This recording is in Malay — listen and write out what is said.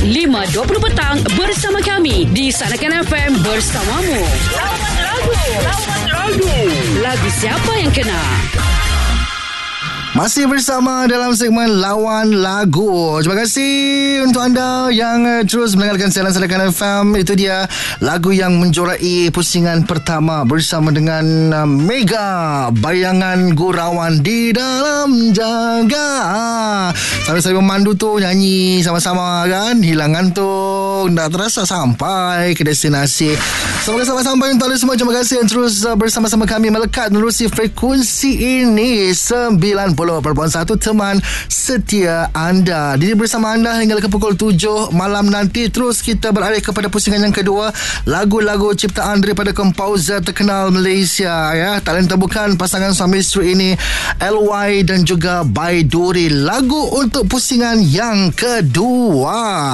5.20 petang bersama kami di Sanakan FM bersamamu. Lawan lagu. Lagu siapa yang kena? Masih bersama dalam segmen Lawan Lagu. Terima kasih untuk anda yang terus mendengarkan siaran Sanakan FM. Itu dia lagu yang menjorai pusingan pertama bersama dengan Mega, Bayangan Gurauan di Dalam Jaga. Sambil saya memandu tu nyanyi sama-sama kan, hilang ngantuk, tak terasa sampai ke destinasi. Semoga sampai untuk anda semua. Terima kasih yang terus bersama-sama kami melekat menerusi frekuensi ini 90.1 teman setia anda. Diri bersama anda hingga ke pukul 7 malam nanti. Terus kita beralih kepada pusingan yang kedua, lagu-lagu ciptaan daripada komposer terkenal Malaysia ya. Talenta bukan pasangan suami isteri ini, LY dan juga Baiduri. Lagu untuk pusingan yang kedua.